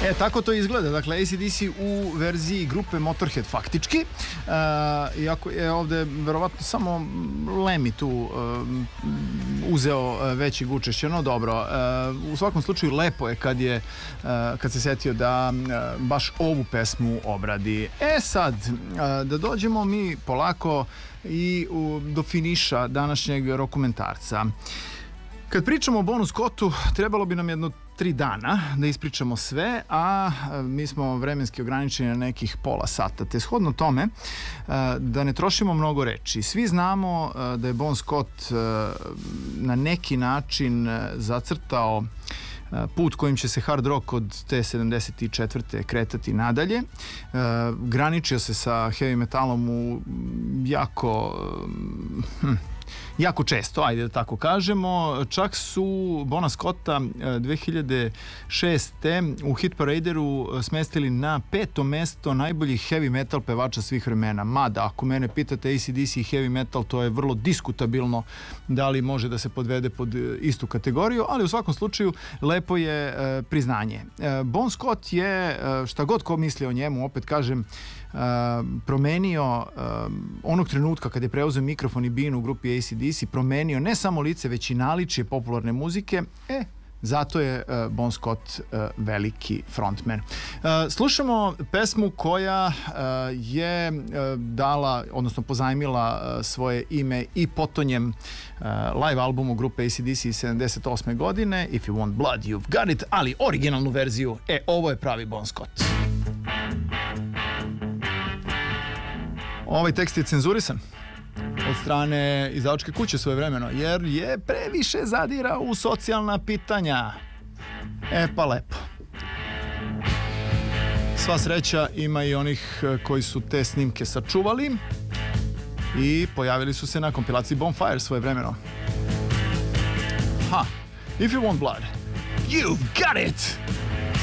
Tako to izgleda. Dakle, AC/DC u verziji grupe Motorhead faktički. Iako je ovde verovatno samo Lemmy tu uzeo veći učešće, no dobro. U svakom slučaju lepo je kad se setio da baš ovu pesmu obradi. Sad, da dođemo mi polako i do finiša današnjeg rokomentarca. Kad pričamo o Bonu Scottu, trebalo bi nam jedno 3 dana da ispričamo sve, a mi smo vremenski ograničeni na nekih pola sata, te shodno tome da ne trošimo mnogo reči. Svi znamo da je Bon Scott na neki način zacrtao put kojim će se hard rock od te 74. kretati nadalje. Graničio se sa heavy metalom u jako često, ajde da tako kažemo. Čak su Bona Scotta 2006. u Hit Paraderu smestili na 5. mesto najboljih heavy metal pevača svih vremena. Mada, ako mene pitate, AC/DC i heavy metal, to je vrlo diskutabilno da li može da se podvede pod istu kategoriju, ali u svakom slučaju lepo je priznanje. Bon Scott je, šta god ko misli o njemu, opet kažem, promenio onog trenutka kad je preuzeo mikrofon i binu u grupi AC/DC, promenio ne samo lice, već i naličje popularne muzike. Zato je Bon Scott veliki frontman. Slušamo pesmu koja je dala, odnosno pozajmila svoje ime i potonjem live albumu grupe AC/DC iz 78. godine, If You Want Blood, You've Got It, ali originalnu verziju, ovo je pravi Bon Scott. Ovaj tekst je cenzurisan od strane izdavačke kuće svojevremeno, jer je previše zadira u socijalna pitanja. Pa lepo. Sva sreća, ima i onih koji su te snimke sačuvali i pojavili su se na kompilaciji Bonfire svojevremeno. If You Want Blood, You've Got It!